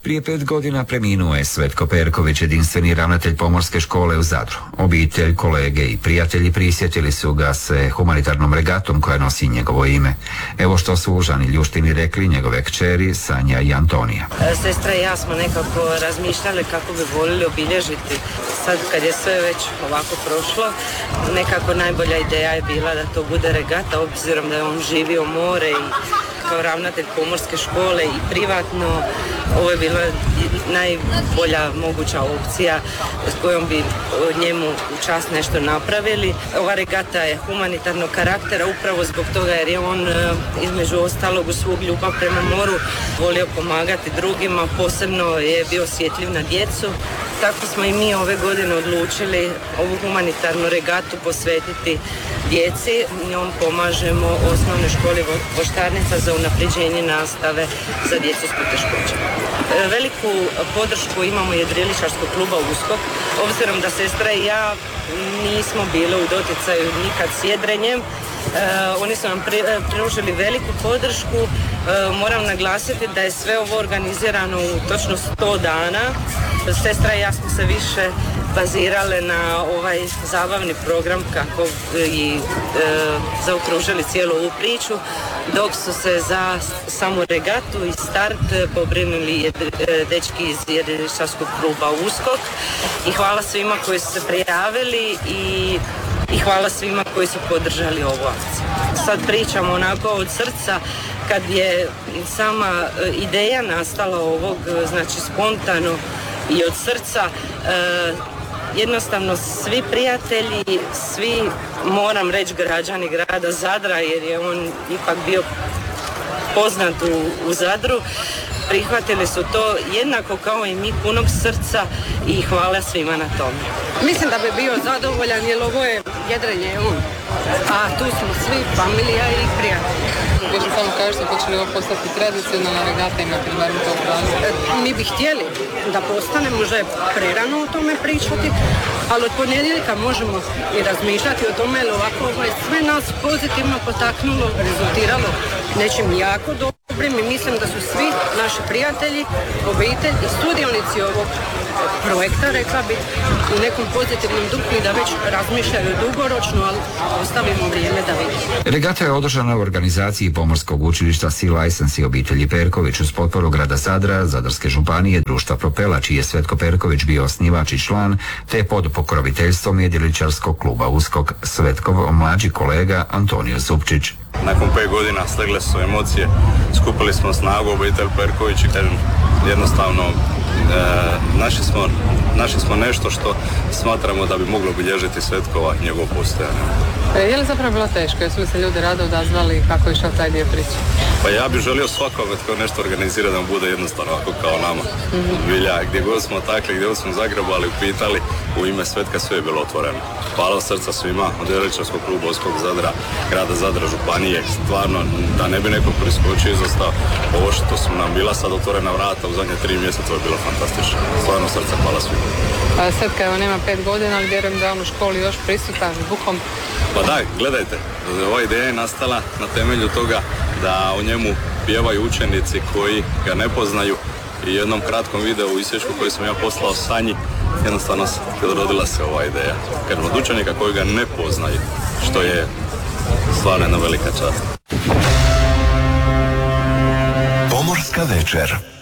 Prije 5 godina preminuo je Svetko Perković, jedinstveni ravnatelj Pomorske škole u Zadru. Obitelj, kolege i prijatelji prisjetili su ga se humanitarnom regatom koja nosi njegovo ime. Evo što su u Žani Ljuštini rekli njegove kćeri Sanja i Antonija. Sestra i ja smo nekako razmišljali kako bi voljeli obilježiti. Sad kad je sve već ovako prošlo, nekako najbolja ideja je bila da to bude regata, obzirom da je on živio more i kao ravnatelj Pomorske škole i privatno. Ovo je bila najbolja moguća opcija s kojom bi njemu u čast nešto napravili. Ova regata je humanitarnog karaktera upravo zbog toga jer je on između ostalog u svog ljubav prema moru volio pomagati drugima, posebno je bio osjetljiv na djecu. Tako smo i mi ove godine odlučili ovu humanitarnu regatu posvetiti djeci. Njom pomažemo osnovnoj školi Voštarnica za unapređenje nastave za djecu s poteškoćama. Veliku podršku imamo jedriličarskog kluba Uskok. Obzirom da sestra i ja nismo bili u doticaju nikad s jedrenjem, oni su nam pružili veliku podršku. Moram naglasiti da je sve ovo organizirano u točno 100 dana. Sestra i ja smo se više bazirale na ovaj zabavni program kako i zaokružili cijelu ovu priču, dok su se za samu regatu i start pobrinuli dečki iz jedriličarskog kluba Uskok. I hvala svima koji su se prijavili i hvala svima koji su podržali ovu akciju. Sad pričamo onako od srca. Kad je sama ideja nastala ovog, znači spontano i od srca, jednostavno svi prijatelji, svi, moram reći, građani grada Zadra, jer je on ipak bio poznat u Zadru, prihvatili su to jednako kao i mi, punog srca, i hvala svima na tome. Mislim da bi bio zadovoljan jer ovo je jedrenje on, a tu smo svi familija i prijatelji. Možemo samo kažete, hoće li ovo postati tradicionalna regata i na primjer u tom gradu? Mi bi htjeli da postane, možda je prerano o tome pričati, ali od ponedjeljka možemo i razmišljati o tome, jer ovako ovo je sve nas pozitivno potaknulo, rezultiralo nečim jako dobrim i mislim da su svi naši prijatelji, obitelj i sudionici ovog projekta, rekla bi, u nekom pozitivnom duhu i da već razmišljaju dugoročno, ali ostavimo vrijeme da vidimo. Regata je održana u organizaciji Pomorskog učilišta Sea License i obitelji Perković uz potporu grada Zadra, Zadarske županije, društva Propela, čiji je Svetko Perković bio osnivač i član, te pod pokroviteljstvom jedriličarskog kluba Uskok Svetkov mlađi kolega Antonio Zupčić. Nakon 5 godina slegle su emocije, skupili smo snagu obitelj Perković i kažem, jednostavno našli smo nešto što smatramo da bi moglo obilježiti Svetkova i njegov postojanje. Je li zapravo bilo teško? Jesu li se ljudi rado odazvali kako je išao taj dio priče? Pa ja bih želio svakome tko nešto organizira da mu bude jednostavno ovako kao nama. Bilja, gdje god smo takli, gdje god smo zagrebali, upitali, u ime Svetka sve je bilo otvoreno. Hvala od srca svima, od jedriličarskog kluba Uskok Zadra, grada Zadra, županije. Stvarno, da ne bi neko priskočio izostao, ovo što su nam bila sad otvorena vrata u zadnje 3 mjeseca, to je bilo fantastično. Stvarno srca, hvala svima. Svetka evo nema 5 godina, ali vjerujem da je on u školi još prisutan bukom. Pa daj, gledajte, ova ideja je nastala na temelju toga da o njemu pjevaju učenici koji ga ne poznaju i jednom kratkom videu u isječku koji sam ja poslao Sanji, jednostavno rodila se ova ideja. Kažem, od učenika koji ga ne poznaju, što je stvarno jedna velika čast. Pomorska večer.